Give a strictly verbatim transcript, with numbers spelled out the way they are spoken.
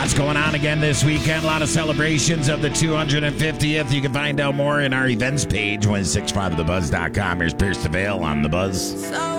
Lots going on again this weekend. A lot of celebrations of the two hundred fiftieth. You can find out more in our events page, one six five the buzz dot com. Here's Pierce the Veil on The Buzz.